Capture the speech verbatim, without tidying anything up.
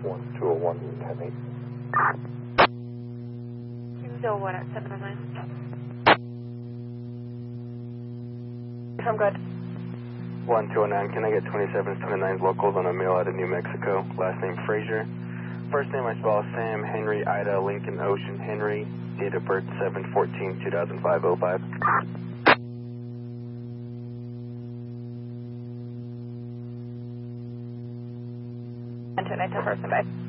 one two oh one, ten eight. Still one at seven oh nine. I'm good. one two oh nine, can I get twenty-sevens, twenty-nines locals on a mail out of New Mexico? Last name Frazier. First name I spell Sam, Henry, Ida, Lincoln, Ocean, Henry. Date of birth seven fourteen two thousand five oh five. And tonight to person, bye.